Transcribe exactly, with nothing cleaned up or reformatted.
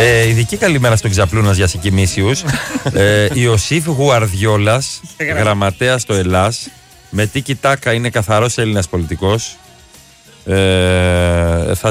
Ε, ειδική καλημέρα στον Ξαπλούνας για Σικιμήσιους. ε, Ιωσήφ Γουαρδιόλας, γραμματέας στο Ελλάς. Με τίκι τάκα είναι καθαρός Έλληνας πολιτικός. Ε, θα